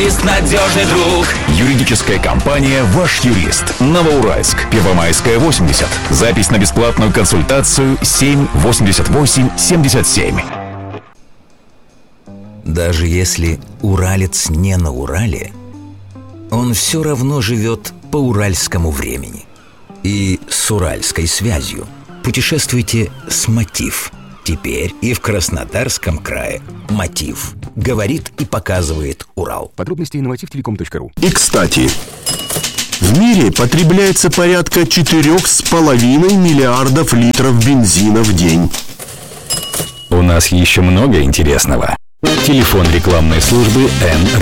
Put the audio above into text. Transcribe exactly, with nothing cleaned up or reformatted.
юрист, надежный друг. Юридическая компания «Ваш юрист». Новоуральск, Первомайская, восемьдесят. Запись на бесплатную консультацию семь восемьдесят восемь семьдесят семь. Даже если уралец не на Урале, он все равно живет по уральскому времени. И с уральской связью. Путешествуйте с «Мотив». Теперь и в Краснодарском крае «Мотив» говорит и показывает Урал. Подробности на мотив телеком точка ру. И, кстати, в мире потребляется порядка четырех с половиной миллиардов литров бензина в день. У нас еще много интересного. Телефон рекламной службы «Н